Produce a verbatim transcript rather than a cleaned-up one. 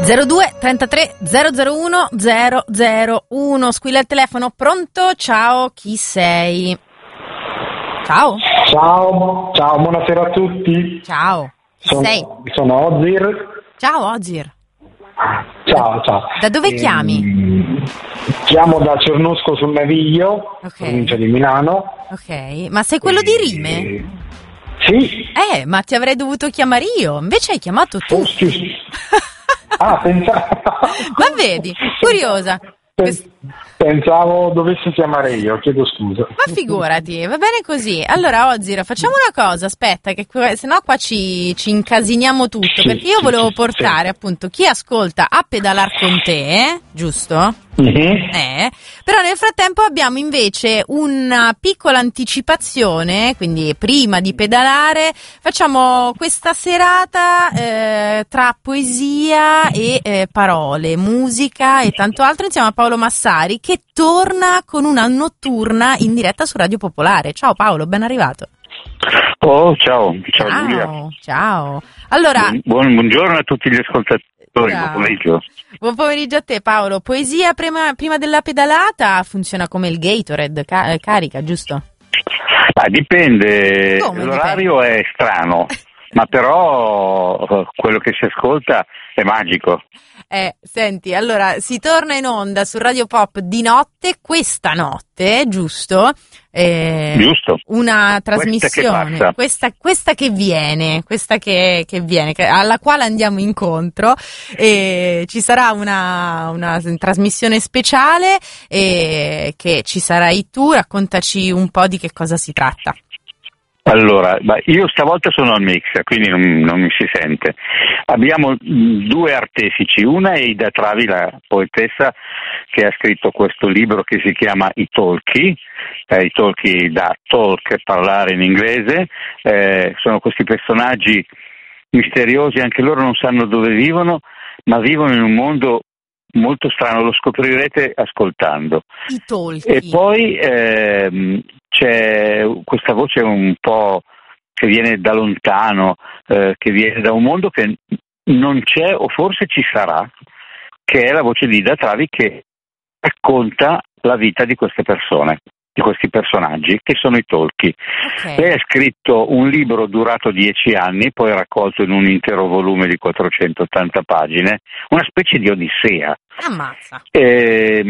zero due trentatré zero zero uno zero zero uno. Squilla il telefono. Pronto? Ciao, chi sei? Ciao. Ciao, ciao, buonasera a tutti. Ciao. Chi sono, sei? Sono Ozir. Ciao Ozir. Ciao, ciao. Da dove ehm, chiami? Chiamo da Cernusco sul Naviglio, Ok. provincia di Milano. Ok, ma sei quello di Rime? E... Sì. Eh, ma ti avrei dovuto chiamare io, invece hai chiamato tu. Oh, sì. Ah, pensavo... Ma vedi, curiosa. Quest- Pensavo dovessi chiamare io, chiedo scusa. Ma figurati, va bene così. Allora, Ozir, facciamo una cosa, aspetta, che que- sennò qua ci, ci incasiniamo tutto, Sì, perché io sì, volevo sì, portare sì. appunto chi ascolta a pedalar con te, giusto? Mhm. Eh, però nel frattempo abbiamo invece una piccola anticipazione, quindi prima di pedalare facciamo questa serata eh, tra poesia e eh, parole, musica e tanto altro insieme a Paolo Massari, che torna con una notturna in diretta su Radio Popolare. Ciao Paolo, ben arrivato. Oh, ciao, ciao, Giulia. Ciao, ciao. Allora, Buon, buongiorno a tutti gli ascoltatori, buon ciao. pomeriggio. Buon pomeriggio a te Paolo. Poesia prima, prima della pedalata funziona come il Gatorade, ca- carica, giusto? Ah, dipende, Come l'orario è strano, ma però eh, quello che si ascolta è magico. Eh, senti, allora si torna in onda su Radio Pop di notte, questa notte, giusto? Eh, Giusto. Una Questa trasmissione, che passa. questa, questa che viene, questa che, che viene, che- alla quale andiamo incontro, e ci sarà una, una trasmissione speciale e che ci sarai tu. Raccontaci un po' di che cosa si tratta. Allora, beh, io stavolta sono al mix, quindi non, non mi si sente. Abbiamo mh, due artefici, una è Ida Travi, la poetessa che ha scritto questo libro che si chiama I Talkie, eh, i talkie da talk, parlare in inglese, eh, sono questi personaggi misteriosi, anche loro non sanno dove vivono, ma vivono in un mondo molto strano, lo scoprirete ascoltando. I talkie. E poi ehm, c'è questa voce un po' che viene da lontano, eh, che viene da un mondo che non c'è o forse ci sarà, che è la voce di Ida Travi, che racconta la vita di queste persone, di questi personaggi, che sono i talkie. Ok. Lei ha scritto un libro durato dieci anni, poi raccolto in un intero volume di quattrocentottanta pagine, una specie di odissea. Ammazza. Eh,